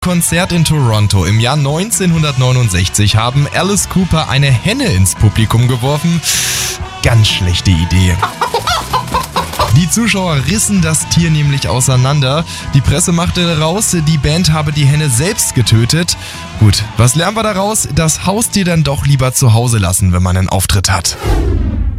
Konzert in Toronto im Jahr 1969 haben Alice Cooper eine Henne ins Publikum geworfen. Ganz schlechte Idee. Die Zuschauer rissen das Tier nämlich auseinander. Die Presse machte daraus, die Band habe die Henne selbst getötet. Gut, was lernen wir daraus? Das Haustier dann doch lieber zu Hause lassen, wenn man einen Auftritt hat.